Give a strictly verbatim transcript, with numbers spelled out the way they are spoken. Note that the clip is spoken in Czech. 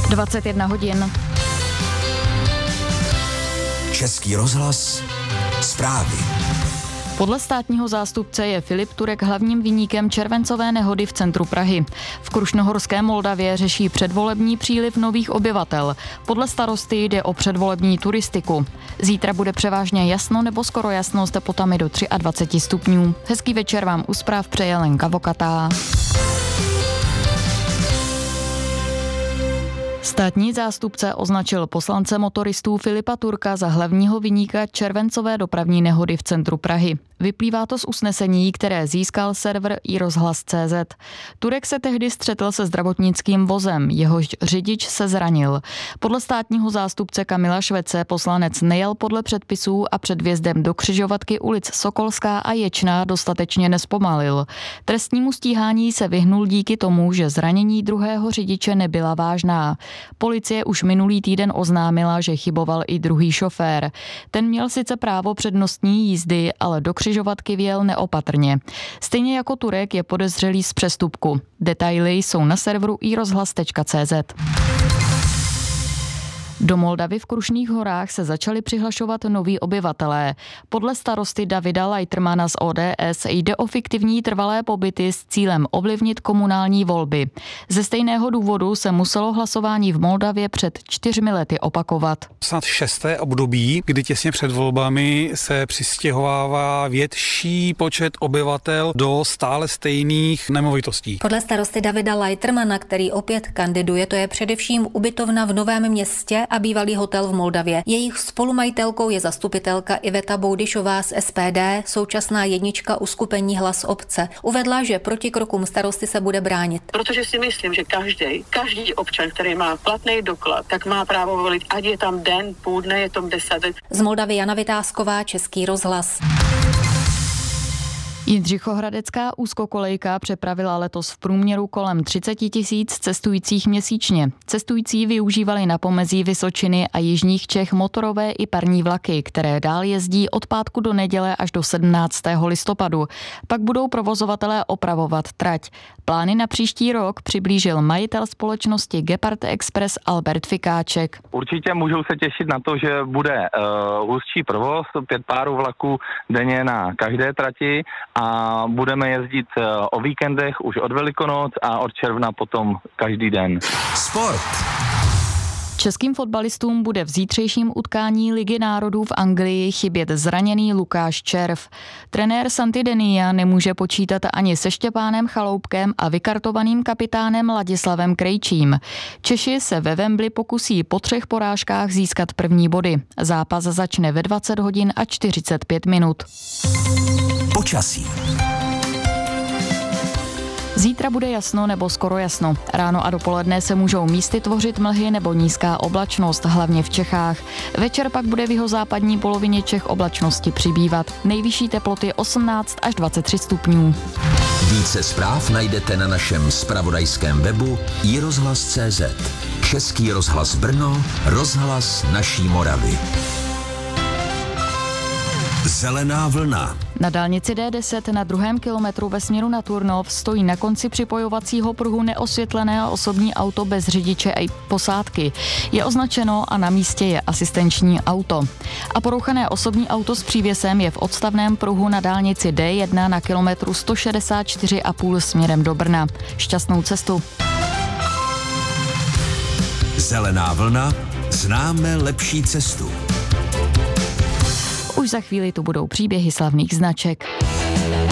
dvacet jedna hodin. Český rozhlas, zprávy. Podle státního zástupce je Filip Turek hlavním viníkem červencové nehody v centru Prahy. V krušnohorské Moldavě řeší předvolební příliv nových obyvatel. Podle starosty jde o předvolební turistiku. Zítra bude převážně jasno nebo skoro jasno s teplotami do dvacet tři stupňů. Hezký večer vám u zpráv přeje Lenka Vokatá. Státní zástupce označil poslance motoristů Filipa Turka za hlavního viníka červencové dopravní nehody v centru Prahy. Vyplývá to z usnesení, které získal server iRozhlas tečka cé zet. Turek se tehdy střetl se zdravotnickým vozem, jehož řidič se zranil. Podle státního zástupce Kamila Švece poslanec nejel podle předpisů a před vjezdem do křižovatky ulic Sokolská a Ječná dostatečně nespomalil. Trestnímu stíhání se vyhnul díky tomu, že zranění druhého řidiče nebyla vážná. Policie už minulý týden oznámila, že chyboval i druhý šofér. Ten měl sice právo přednostní jízdy, ale do křižovatky vjel neopatrně. Stejně jako Turek je podezřelý z přestupku. Detaily jsou na serveru iRozhlas tečka cé zet. Do Moldavy v Krušných horách se začali přihlašovat noví obyvatelé. Podle starosty Davida Leitermana z O D S jde o fiktivní trvalé pobyty s cílem ovlivnit komunální volby. Ze stejného důvodu se muselo hlasování v Moldavě před čtyřmi lety opakovat. Snad šesté období, kdy těsně před volbami se přistěhovává větší počet obyvatel do stále stejných nemovitostí. Podle starosty Davida Leitermana, který opět kandiduje, to je především ubytovna v Novém Městě a bývalý hotel v Moldavě. Jejich spolumajitelkou je zastupitelka Iveta Boudyšová z S P D, současná jednička uskupení Hlas obce. Uvedla, že proti krokům starosty se bude bránit. Protože si myslím, že každý, každý občan, který má platný doklad, tak má právo volit, ať je tam den, půl dne, je tam deset. Z Moldavy Jana Vytázková, Český rozhlas. Jindřichohradecká úzkokolejka přepravila letos v průměru kolem třicet tisíc cestujících měsíčně. Cestující využívali na pomezí Vysočiny a jižních Čech motorové i parní vlaky, které dál jezdí od pátku do neděle až do sedmnáctého listopadu. Pak budou provozovatelé opravovat trať. Plány na příští rok přiblížil majitel společnosti Gepard Express Albert Fikáček. Určitě můžou se těšit na to, že bude uh, hustší provoz, pět párů vlaků denně na každé trati a budeme jezdit uh, o víkendech už od Velikonoc a od června potom každý den. Sport. Českým fotbalistům bude v zítřejším utkání Ligy národů v Anglii chybět zraněný Lukáš Červ. Trenér Santidenia nemůže počítat ani se Štěpánem Chaloupkem a vykartovaným kapitánem Ladislavem Krejčím. Češi se ve Wembley pokusí po třech porážkách získat první body. Zápas začne ve dvacet hodin a čtyřicet pět minut. Počasí. Zítra bude jasno nebo skoro jasno. Ráno a dopoledne se můžou místy tvořit mlhy nebo nízká oblačnost, hlavně v Čechách. Večer pak bude v jihozápadní polovině Čech oblačnosti přibývat. Nejvyšší teploty osmnáct až dvacet tři stupňů. Více zpráv najdete na našem zpravodajském webu iRozhlas tečka cé zet. Český rozhlas Brno, rozhlas naší Moravy. Zelená vlna. Na dálnici D deset na druhém kilometru ve směru na Turnov stojí na konci připojovacího pruhu neosvětlené osobní auto bez řidiče a posádky. Je označeno a na místě je asistenční auto. A porouchané osobní auto s přívěsem je v odstavném pruhu na dálnici D jedna na kilometru sto šedesát čtyři a půl směrem do Brna. Šťastnou cestu. Zelená vlna. Známe lepší cestu. Už za chvíli tu budou příběhy slavných značek.